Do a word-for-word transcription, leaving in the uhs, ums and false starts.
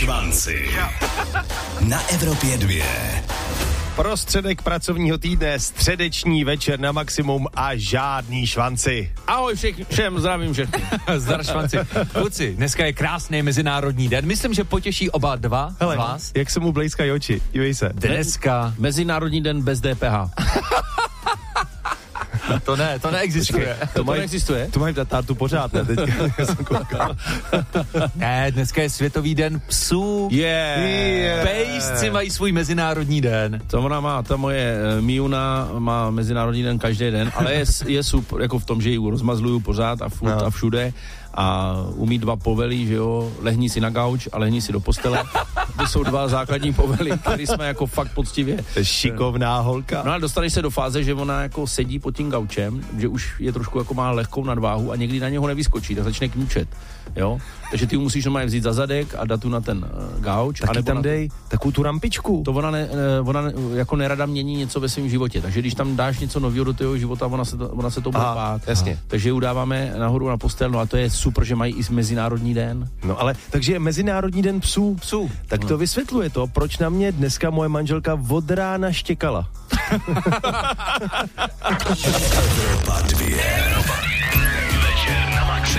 švanci. Na Evropě dvě. Prostředek pracovního týdne, středeční večer na maximum a žádný švanci. Ahoj všech, všem, zdravím všechny. Zdar švanci. Kluci, dneska je krásný mezinárodní den. Myslím, že potěší oba dva Hele, z vás. jak se mu blejskají oči, dívej se. Dneska. Mezinárodní den bez D P H. To ne, to neexistuje. To, to neexistuje? To mají tátu pořád, ne? Teďka jsem koukal. Ne, dneska je Světový den psů. Je. Yeah. Pejsci mají svůj mezinárodní den. To ona má, ta moje uh, Miuna má mezinárodní den každý den, ale je, je super, jako v tom, že ji rozmazluju pořád a furt no. a všude a umí dva povely, že jo, lehni si na gauč a lehni si do postele. To jsou dva základní povely, které jsme jako fakt poctivě. To je šikovná holka. No ale dostaneš se do fáze, že ona jako sedí pod tím gaučem, že už je trošku jako má lehkou nadváhu a někdy na něho nevyskočí, tak začne kňučet, jo. Takže ty musíš normálně vzít za zadek a dát tu na ten uh, gauč. Taky tam dej takovou tu rampičku. To ona, ne, ona ne, jako nerada mění něco ve svém životě, takže když tam dáš něco nového do toho života, ona se to, ona se to bude bát. Jasně. Takže ji udáváme nahoru na postel, no a to je super, že mají i mezinárodní den. No ale, takže je Mezinárodní den psů. Psů. Tak to no. vysvětluje to, proč na mě dneska moje manželka od rána štěkala. Evropa dvě.